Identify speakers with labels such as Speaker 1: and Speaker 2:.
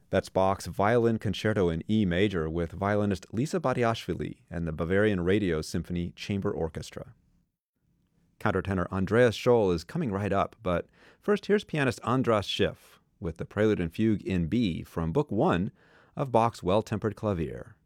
Speaker 1: That's Bach's Violin Concerto in E major with violinist Lisa Batiashvili and the Bavarian Radio Symphony Chamber Orchestra. Countertenor Andreas Scholl is coming right up, but first here's pianist Andras Schiff with the Prelude and Fugue in B from Book 1 of Bach's Well-Tempered Clavier.